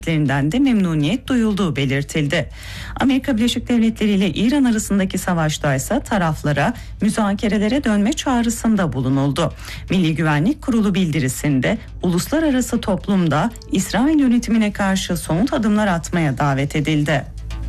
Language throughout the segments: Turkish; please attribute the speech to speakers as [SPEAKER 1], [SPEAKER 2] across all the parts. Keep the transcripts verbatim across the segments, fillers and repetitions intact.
[SPEAKER 1] de memnuniyet duyulduğu belirtildi. Amerika Birleşik Devletleri ile İran arasındaki savaşta ise taraflara müzakerelere dönme çağrısında bulunuldu. Milli Güvenlik Kurulu bildirisinde uluslararası toplumda İsrail yönetimine karşı somut adımlar atmaya davet edildi.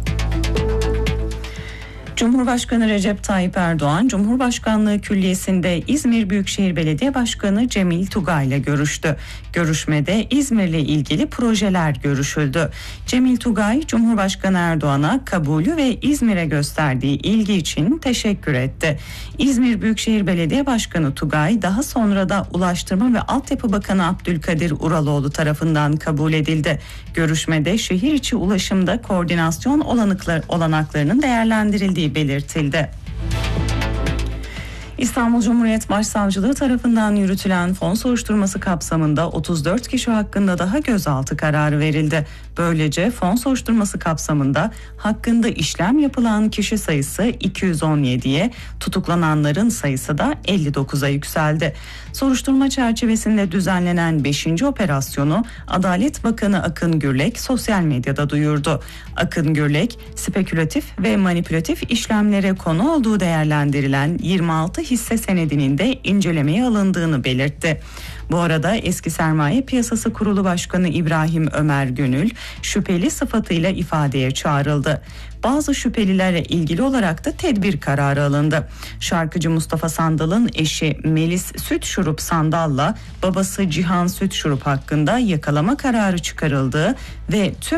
[SPEAKER 1] Cumhurbaşkanı Recep Tayyip Erdoğan, Cumhurbaşkanlığı Külliyesi'nde İzmir Büyükşehir Belediye Başkanı Cemil Tugay ile görüştü. Görüşmede İzmir'le ilgili projeler görüşüldü. Cemil Tugay, Cumhurbaşkanı Erdoğan'a kabulü ve İzmir'e gösterdiği ilgi için teşekkür etti. İzmir Büyükşehir Belediye Başkanı Tugay, daha sonra da Ulaştırma ve Altyapı Bakanı Abdülkadir Uraloğlu tarafından kabul edildi. Görüşmede şehir içi ulaşımda koordinasyon olanaklar, olanaklarının değerlendirildiği belirtildi. İstanbul Cumhuriyet Başsavcılığı tarafından yürütülen fon soruşturması kapsamında otuz dört kişi hakkında daha gözaltı kararı verildi. Böylece fon soruşturması kapsamında hakkında işlem yapılan kişi sayısı iki yüz on yediye, tutuklananların sayısı da elli dokuza yükseldi. Soruşturma çerçevesinde düzenlenen beşinci operasyonu Adalet Bakanı Akın Gürlek sosyal medyada duyurdu. Akın Gürlek, spekülatif ve manipülatif işlemlere konu olduğu değerlendirilen yirmi altı hisse senedinin de incelemeye alındığını belirtti. Bu arada eski Sermaye Piyasası Kurulu Başkanı İbrahim Ömer Gönül şüpheli sıfatıyla ifadeye çağrıldı. Bazı şüphelilerle ilgili olarak da tedbir kararı alındı. Şarkıcı Mustafa Sandal'ın eşi Melis Süt Şurup Sandal'la babası Cihan Süt Şurup hakkında yakalama kararı çıkarıldı ve tüm